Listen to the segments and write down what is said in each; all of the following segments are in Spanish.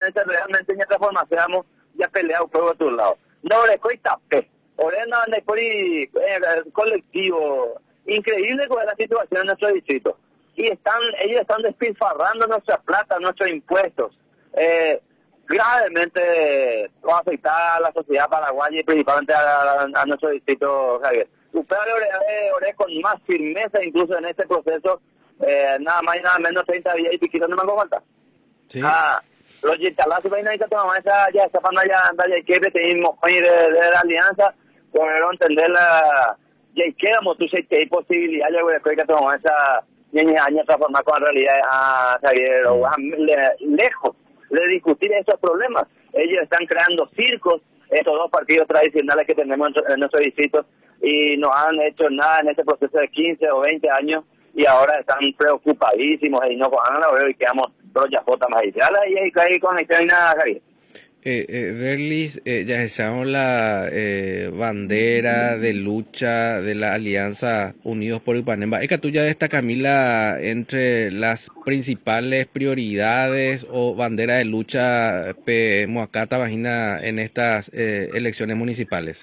realmente en esta formación ya peleado por otro lado. No, le cuesta tapé. Orena de colectivo. Increíble con la situación en nuestro distrito. Y ellos están despilfarrando nuestra plata, nuestros impuestos. Gravemente va a afectar a la sociedad paraguaya y principalmente a nuestro distrito, Javier. Usted oré con más firmeza incluso en este proceso, nada más y nada menos 30 días y piquito no me hago falta. Sí. Los yitalazos ven ahí que tomamos ya esa pandalla anda ya que tenemos de la alianza, por entender la ya quedamos tú sé que hay posibilidad ya creo que tomamos esa año transformar con realidad a Javier lejos de discutir esos problemas. Ellos están creando circos, estos dos partidos tradicionales que tenemos en nuestro distrito, y no han hecho nada en este proceso de 15 o 20 años, y ahora están preocupadísimos y no van a ver y quedamos ya fotos más y ahí con nada, Javier. Derlis, ya usamos la bandera de lucha de la Alianza Unidos por Ipanema. ¿Es que tú ya esta Camila entre las principales prioridades o bandera de lucha Moacata Vagina en estas elecciones municipales?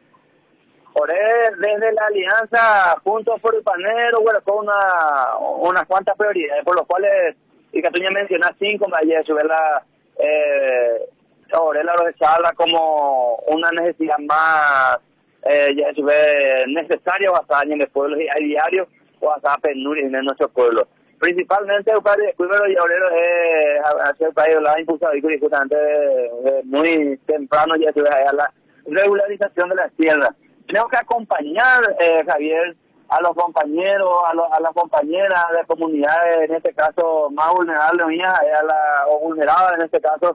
Desde la Alianza Juntos por Ipanema, bueno, con unas cuantas prioridades, por lo cuales, y que tú ya mencionas 5, ayer sobre la Orela lo echarla como una necesidad más necesaria basada en el pueblo y a diario o basada en penurias en nuestro pueblo. Principalmente el primero y Aurelio es hacer el país la impulsado y justamente muy temprano ya se ve a la regularización de las tierras. Tenemos que acompañar, Javier, a los compañeros, a las compañeras de comunidades, en este caso más vulnerables o vulneradas en este caso,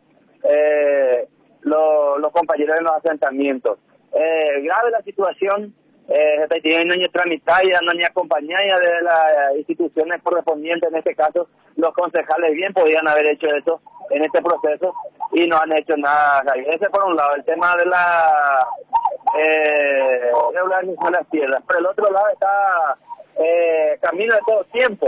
los compañeros en los asentamientos. Grave la situación, tienen no tramitada, no ni acompañada de las instituciones correspondientes, en este caso los concejales bien podían haber hecho eso en este proceso y no han hecho nada. Ese por un lado, el tema de la regularización de las tierras. Por el otro lado está camino de todo tiempo.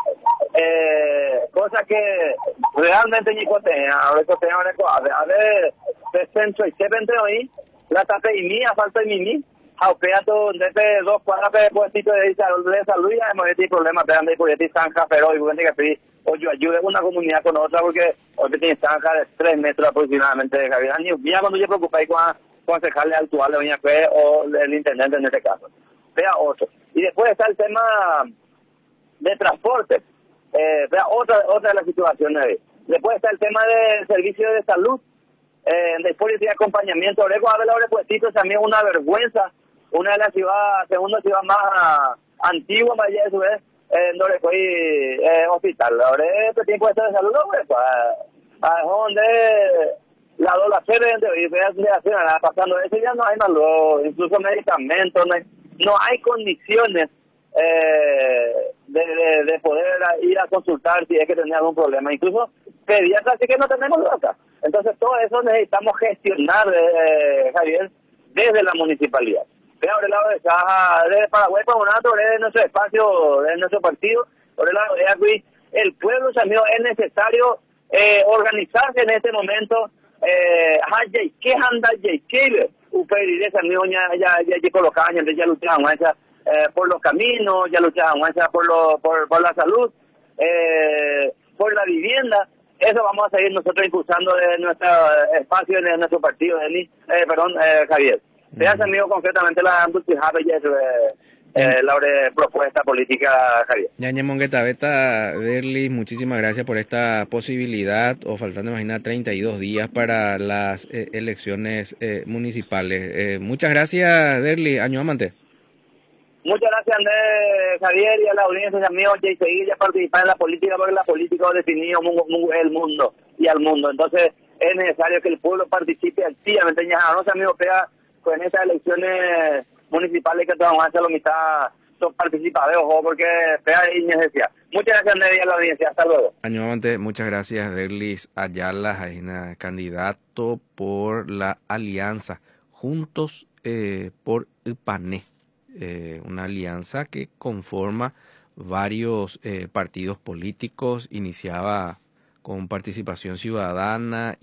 Cosa que realmente ni cotea, a ver, de centro y se vende hoy, la tape y mía, falta y mimi, aupeato desde 2 cuadras de puestito de salud y hemos tenido problemas de por ahí zanja, pero hoy que pedir, o yo ayude una comunidad con otra porque hoy tiene zanja de 3 metros aproximadamente de Javier. Mira cuando yo preocupé con concejales actuales o el intendente en este caso. Vea otro. Y después está el tema de transporte. Otra de las situaciones ahí. Después está el tema del servicio de salud, después de acompañamiento. Ahora puestito también una vergüenza, una de las ciudades, segunda ciudad más antigua, más allá de su vez, no le fue hospital. Ahora este tiempo de salud, pues, a donde la donación de pasando eso ya no hay más, incluso medicamentos, no hay condiciones de poder ir a consultar si es que tenía algún problema. Incluso pediatras sí que no tenemos acá. Entonces todo eso necesitamos gestionar, Javier, desde la municipalidad. Por el lado de Paraguay, de nuestro espacio, de nuestro partido, por el lado de aquí, el pueblo también es necesario organizarse en este momento. ¿Qué anda Jake? Ya colocaban, ya luchaban por los caminos, ya luchaban por la salud, por la vivienda. Eso vamos a seguir nosotros impulsando de nuestro espacio, de nuestro partido, Javier. Veas, amigo, concretamente la propuesta política, Javier. Ñañe Mongueta Beta, Derlis, muchísimas gracias por esta posibilidad, o faltando, imagina, 32 días para las elecciones municipales. Muchas gracias, Derlis, año amante. Muchas gracias, Andrés, Javier, y a la audiencia, amigos, y seguir ya participar en la política, porque la política ha definido el mundo y al mundo. Entonces, es necesario que el pueblo participe activamente. Ya no se amigo pega con estas elecciones municipales que vamos a hacer la mitad son participados, ojo, porque pega ahí necesidad. Muchas gracias, Andrés, y a la audiencia. Hasta luego. Año amante, muchas gracias, Derlis Ayala, candidato por la alianza Juntos por Ipané. Una alianza que conforma varios partidos políticos, iniciaba con participación ciudadana